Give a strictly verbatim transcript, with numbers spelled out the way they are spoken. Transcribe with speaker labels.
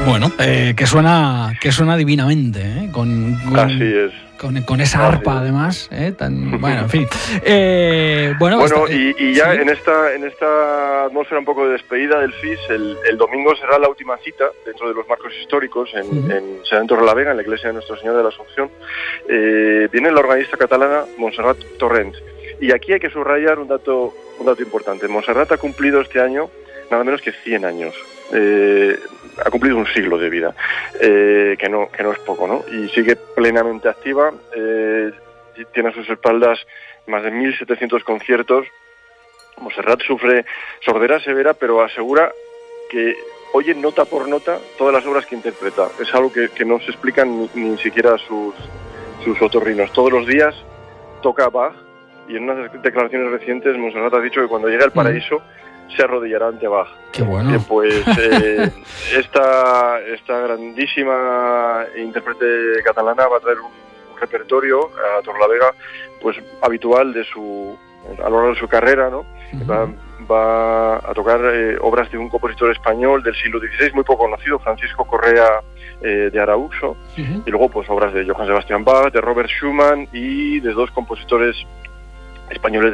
Speaker 1: Bueno, eh, que suena que suena divinamente, ¿eh? Con, con,
Speaker 2: Así es.
Speaker 1: Con, con esa arpa,
Speaker 2: Así
Speaker 1: además, ¿eh? Tan, bueno, en fin. Eh, bueno,
Speaker 2: bueno
Speaker 1: esta,
Speaker 2: y, y ya
Speaker 1: ¿sí?
Speaker 2: en esta en esta atmósfera un poco de despedida del F I S, el, el domingo será la última cita dentro de los marcos históricos, en, uh-huh. en será en Torrelavega, en la iglesia de Nuestra Señora de la Asunción. Eh, viene la organista catalana Montserrat Torrent. Y aquí hay que subrayar un dato, un dato importante. Montserrat ha cumplido este año nada menos que cien años. Eh, ha cumplido un siglo de vida, eh, que no que no es poco, ¿no? Y sigue plenamente activa, eh, tiene a sus espaldas más de mil setecientos conciertos. Montserrat sufre sordera severa, pero asegura que oye nota por nota todas las obras que interpreta. Es algo que, que no se explican ni, ni siquiera sus, sus otorrinos. Todos los días toca Bach, y en unas declaraciones recientes Montserrat ha dicho que cuando llegue al paraíso se arrodillará ante Bach.
Speaker 1: Qué bueno.
Speaker 2: Eh, pues eh, esta, esta grandísima intérprete catalana va a traer un, un repertorio a Torrelavega, pues habitual de su a lo largo de su carrera, ¿no? Uh-huh. Va, va a tocar eh, obras de un compositor español del siglo dieciséis muy poco conocido, Francisco Correa eh, de Arauxo, uh-huh. y luego pues obras de Johann Sebastian Bach, de Robert Schumann y de dos compositores españoles